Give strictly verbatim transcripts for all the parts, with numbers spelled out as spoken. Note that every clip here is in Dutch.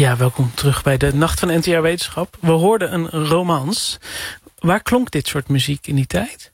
Ja, welkom terug bij de Nacht van N T R Wetenschap. We hoorden een romans. Waar klonk dit soort muziek in die tijd?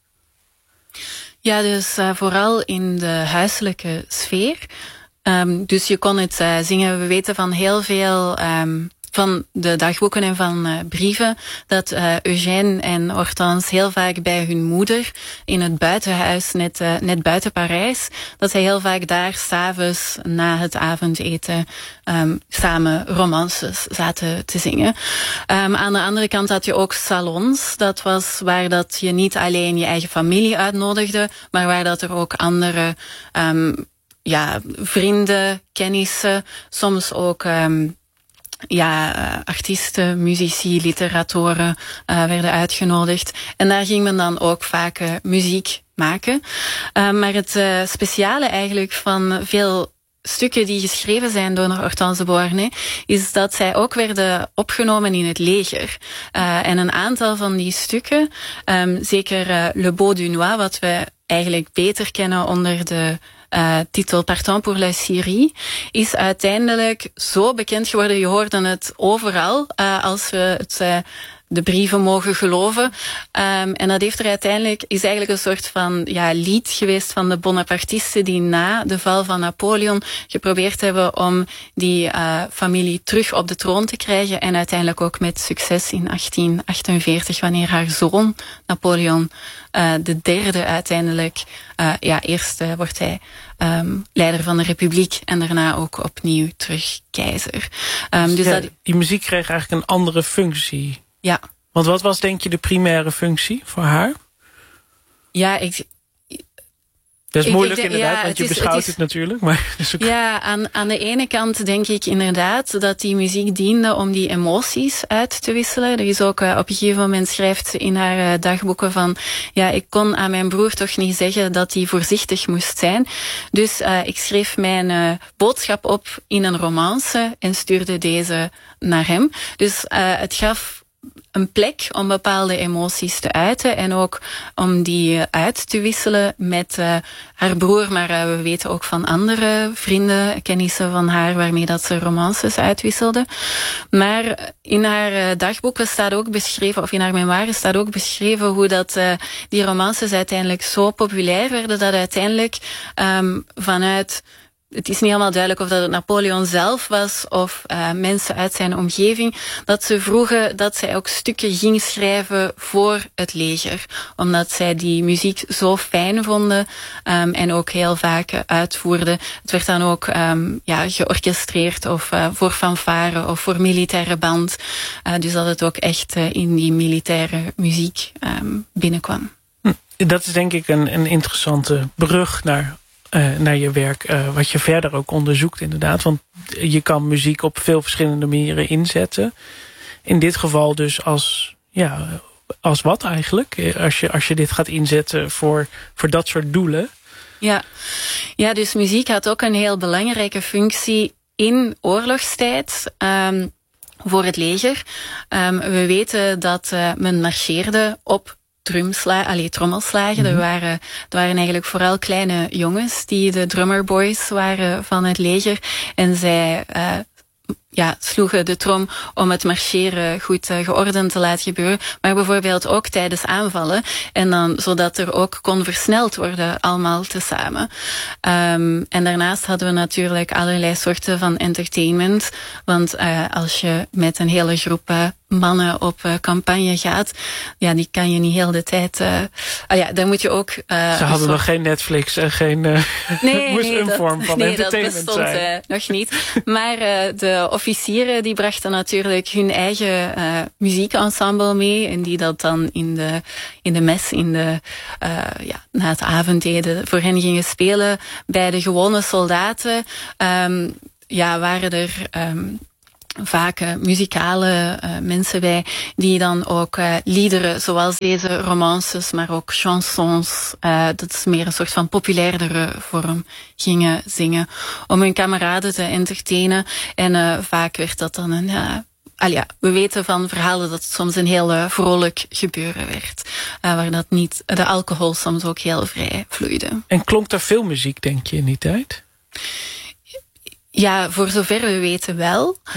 Ja, dus uh, vooral in de huiselijke sfeer. Um, dus je kon het uh, zingen. We weten van heel veel um, van de dagboeken en van uh, brieven dat uh, Eugène en Hortense heel vaak bij hun moeder in het buitenhuis, net, uh, net buiten Parijs, dat zij heel vaak daar 's avonds na het avondeten um, samen romances zaten te zingen. Um, aan de andere kant had je ook salons. Dat was waar dat je niet alleen je eigen familie uitnodigde, maar waar dat er ook andere um, ja, vrienden, kennissen, soms ook um, ja, artiesten, muzici, literatoren uh, werden uitgenodigd. En daar ging men dan ook vaak uh, muziek maken. Uh, maar het uh, speciale eigenlijk van veel stukken die geschreven zijn door Hortense de Beauharnais, is dat zij ook werden opgenomen in het leger. Uh, en een aantal van die stukken, um, zeker uh, Le Beau du Noir, wat we eigenlijk beter kennen onder de Uh, titel Partant pour la Syrie, is uiteindelijk zo bekend geworden. Je hoorde het overal, uh, als we het, uh, de brieven mogen geloven. Um, en dat heeft er uiteindelijk, is eigenlijk een soort van ja, lied geweest van de Bonapartisten die na de val van Napoleon geprobeerd hebben om die uh, familie terug op de troon te krijgen. En uiteindelijk ook met succes in achttien achtenveertig, wanneer haar zoon Napoleon uh, de derde uiteindelijk, uh, ja, eerst uh, wordt hij um, leider van de Republiek en daarna ook opnieuw terug keizer. Um, dus ja, dat, die muziek kreeg eigenlijk een andere functie. Ja. Want wat was denk je de primaire functie voor haar? Ja, ik... Dat is ik, moeilijk ik denk, inderdaad, ja, want je het is, beschouwt het, het, is, het natuurlijk. Maar het is ook... Ja, aan, aan de ene kant denk ik inderdaad dat die muziek diende om die emoties uit te wisselen. Er is ook uh, op een gegeven moment schrijft ze in haar uh, dagboeken van, ja, ik kon aan mijn broer toch niet zeggen dat hij voorzichtig moest zijn. Dus uh, ik schreef mijn uh, boodschap op in een romance en stuurde deze naar hem. Dus uh, het gaf een plek om bepaalde emoties te uiten en ook om die uit te wisselen met uh, haar broer, maar uh, we weten ook van andere vrienden, kennissen van haar, waarmee dat ze romances uitwisselde. Maar in haar uh, dagboeken staat ook beschreven, of in haar memoires staat ook beschreven hoe dat uh, die romances uiteindelijk zo populair werden, dat uiteindelijk um, vanuit... Het is niet helemaal duidelijk of dat het Napoleon zelf was of uh, mensen uit zijn omgeving, dat ze vroegen dat zij ook stukken ging schrijven voor het leger. Omdat zij die muziek zo fijn vonden um, en ook heel vaak uh, uitvoerden. Het werd dan ook um, ja, georchestreerd of uh, voor fanfare of voor militaire band. Uh, dus dat het ook echt uh, in die militaire muziek um, binnenkwam. Hm, dat is denk ik een, een interessante brug naar... Uh, naar je werk, uh, wat je verder ook onderzoekt inderdaad. Want je kan muziek op veel verschillende manieren inzetten. In dit geval dus als, ja, als wat eigenlijk? Als je, als je dit gaat inzetten voor, voor dat soort doelen. Ja. ja, dus muziek had ook een heel belangrijke functie in oorlogstijd. Um, voor het leger. Um, we weten dat uh, men marcheerde op Drumsla, allee, trommelslagen. Mm-hmm. Er waren, er waren eigenlijk vooral kleine jongens die de drummerboys waren van het leger. En zij uh, ja, sloegen de trom om het marcheren goed uh, geordend te laten gebeuren. Maar bijvoorbeeld ook tijdens aanvallen. En dan, zodat er ook kon versneld worden, allemaal tezamen. Um, en daarnaast hadden we natuurlijk allerlei soorten van entertainment. Want uh, als je met een hele groep uh, mannen op uh, campagne gaat, ja, die kan je niet heel de tijd... Uh, ah ja, dan moet je ook... Uh, Ze hadden soort... nog geen Netflix en geen... Uh, nee, moest nee, een dat, vorm van nee, entertainment dat bestond zijn. Uh, nog niet. Maar uh, de officieren die brachten natuurlijk hun eigen uh, muziekensemble mee en die dat dan in de, in de mes, in de, uh, ja, na het avondeten voor hen gingen spelen. Bij de gewone soldaten um, ja, waren er... Um, vaak uh, muzikale uh, mensen bij, die dan ook uh, liederen, zoals deze romances, maar ook chansons, uh, dat is meer een soort van populairdere vorm, gingen zingen, om hun kameraden te entertainen. En uh, vaak werd dat dan een... Uh, Al ja, we weten van verhalen dat het soms een heel uh, vrolijk gebeuren werd. Uh, waar dat niet, de alcohol soms ook heel vrij vloeide. En klonk er veel muziek, denk je, in die tijd? Ja, voor zover we weten wel. Ja.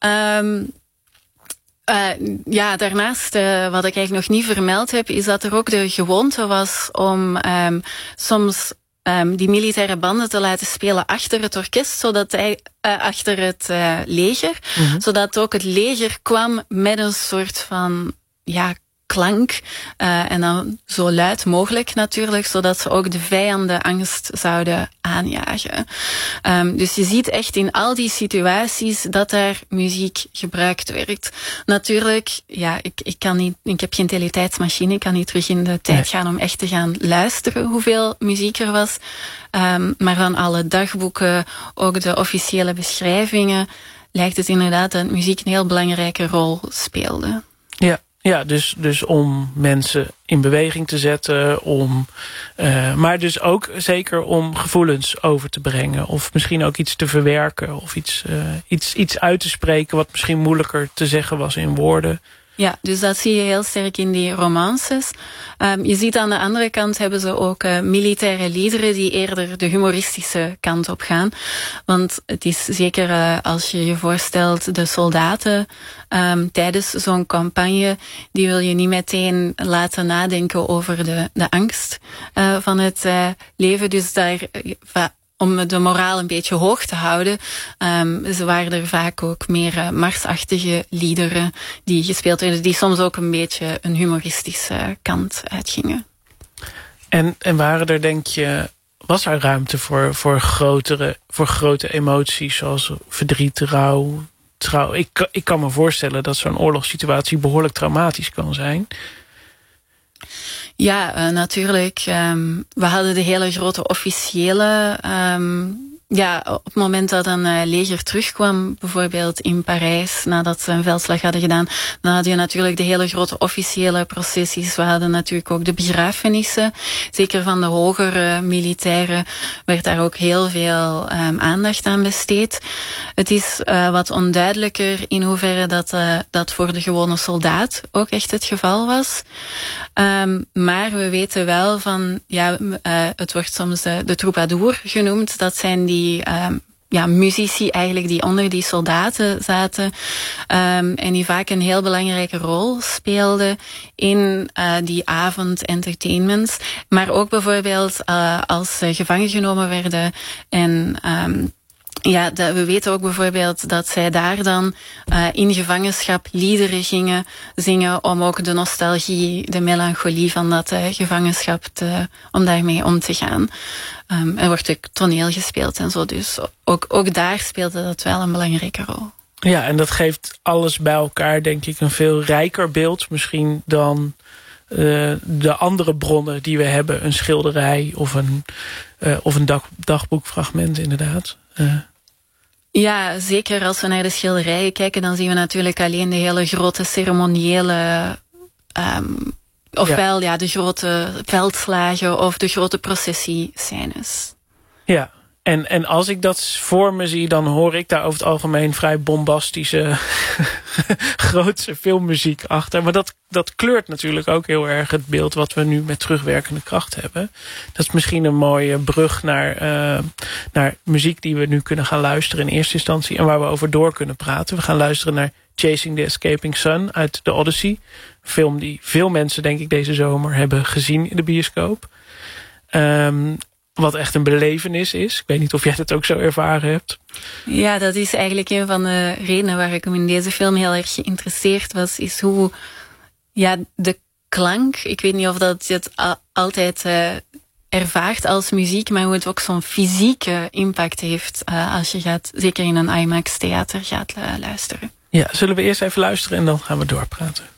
Um, Uh, ja, daarnaast, uh, wat ik eigenlijk nog niet vermeld heb, is dat er ook de gewoonte was om um, soms um, die militaire banden te laten spelen achter het orkest, zodat hij, uh, achter het uh, leger, mm-hmm. zodat ook het leger kwam met een soort van, ja, klank. Uh, en dan zo luid mogelijk natuurlijk, zodat ze ook de vijanden angst zouden aanjagen. Um, dus je ziet echt in al die situaties dat daar muziek gebruikt werd. Natuurlijk, ja, ik, ik, kan niet, ik heb geen teletijdsmachine, ik kan niet terug in de tijd nee. gaan om echt te gaan luisteren hoeveel muziek er was. Um, maar van alle dagboeken, ook de officiële beschrijvingen, lijkt het inderdaad dat muziek een heel belangrijke rol speelde. Ja. Ja, dus, dus om mensen in beweging te zetten, om, uh, maar dus ook zeker om gevoelens over te brengen. Of misschien ook iets te verwerken of iets, uh, iets, iets uit te spreken wat misschien moeilijker te zeggen was in woorden. Ja, dus dat zie je heel sterk in die romances. Um, je ziet aan de andere kant hebben ze ook uh, militaire liederen die eerder de humoristische kant op gaan. Want het is zeker uh, als je je voorstelt de soldaten um, tijdens zo'n campagne, die wil je niet meteen laten nadenken over de, de angst uh, van het uh, leven. Dus daar... Uh, om de moraal een beetje hoog te houden, um, ze waren er vaak ook meer uh, marsachtige liederen die gespeeld werden, die soms ook een beetje een humoristische kant uitgingen. En, en waren er, denk je, was er ruimte voor, voor, grotere, voor grote emoties, zoals verdriet, rouw, trouw? Ik, ik kan me voorstellen dat zo'n oorlogssituatie behoorlijk traumatisch kan zijn. Ja, uh, natuurlijk. Um, we hadden de hele grote officiële... Um, ja, op het moment dat een uh, leger terugkwam, bijvoorbeeld in Parijs, nadat ze een veldslag hadden gedaan, dan had je natuurlijk de hele grote officiële processies. We hadden natuurlijk ook de begrafenissen. Zeker van de hogere militairen werd daar ook heel veel um, aandacht aan besteed. Het is uh, wat onduidelijker in hoeverre dat, uh, dat voor de gewone soldaat ook echt het geval was. Um, maar we weten wel van, ja, uh, het wordt soms de, de troubadour genoemd. Dat zijn die um, ja, muzici eigenlijk die onder die soldaten zaten. Um, en die vaak een heel belangrijke rol speelden in uh, die avond-entertainments. Maar ook bijvoorbeeld uh, als ze gevangen genomen werden en... Um, Ja, de, we weten ook bijvoorbeeld dat zij daar dan uh, in gevangenschap liederen gingen zingen om ook de nostalgie, de melancholie van dat uh, gevangenschap te, om daarmee om te gaan. Um, er wordt ook toneel gespeeld en zo, dus ook, ook daar speelde dat wel een belangrijke rol. Ja, en dat geeft alles bij elkaar, denk ik, een veel rijker beeld misschien dan uh, de andere bronnen die we hebben. Een schilderij of een, uh, of een dag, dagboekfragment, inderdaad. Uh. Ja, zeker als we naar de schilderijen kijken, dan zien we natuurlijk alleen de hele grote ceremoniële, um, ofwel ja. ja, de grote veldslagen of de grote processiescènes. Ja, en, en als ik dat voor me zie, dan hoor ik daar over het algemeen vrij bombastische, grootse filmmuziek achter. Maar dat, dat kleurt natuurlijk ook heel erg het beeld wat we nu met terugwerkende kracht hebben. Dat is misschien een mooie brug naar, uh, naar muziek die we nu kunnen gaan luisteren in eerste instantie en waar we over door kunnen praten. We gaan luisteren naar Chasing the Escaping Sun uit The Odyssey. Een film die veel mensen, denk ik, deze zomer hebben gezien in de bioscoop. Um, Wat echt een belevenis is. Ik weet niet of jij dat ook zo ervaren hebt. Ja, dat is eigenlijk een van de redenen waar ik hem in deze film heel erg geïnteresseerd was. Is hoe ja, de klank, ik weet niet of dat je het altijd uh, ervaart als muziek, maar hoe het ook zo'n fysieke impact heeft uh, als je gaat, zeker in een IMAX theater gaat uh, luisteren. Ja, zullen we eerst even luisteren en dan gaan we doorpraten.